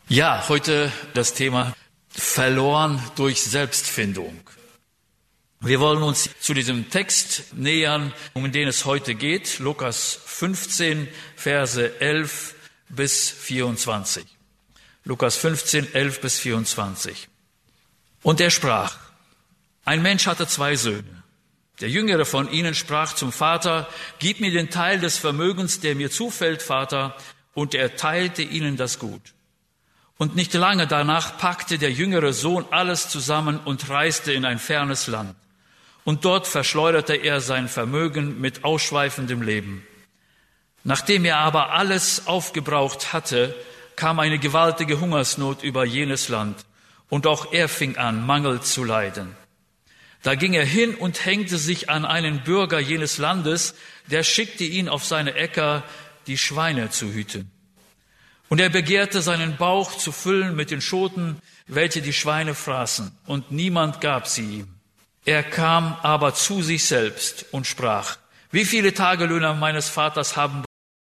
Ja, heute das Thema verloren durch Selbstfindung. Wir wollen uns zu diesem Text nähern, um den es heute geht, Lukas 15, Verse 11 bis 24. Lukas 15, 11 bis 24. Und er sprach, ein Mensch hatte 2 Söhne. Der jüngere von ihnen sprach zum Vater, gib mir den Teil des Vermögens, der mir zufällt, Vater, und er teilte ihnen das Gut. Und nicht lange danach packte der jüngere Sohn alles zusammen und reiste in ein fernes Land. Und dort verschleuderte er sein Vermögen mit ausschweifendem Leben. Nachdem er aber alles aufgebraucht hatte, kam eine gewaltige Hungersnot über jenes Land. Und auch er fing an, Mangel zu leiden. Da ging er hin und hängte sich an einen Bürger jenes Landes, der schickte ihn auf seine Äcker, die Schweine zu hüten. Und er begehrte, seinen Bauch zu füllen mit den Schoten, welche die Schweine fraßen, und niemand gab sie ihm. Er kam aber zu sich selbst und sprach, wie viele Tagelöhner meines Vaters haben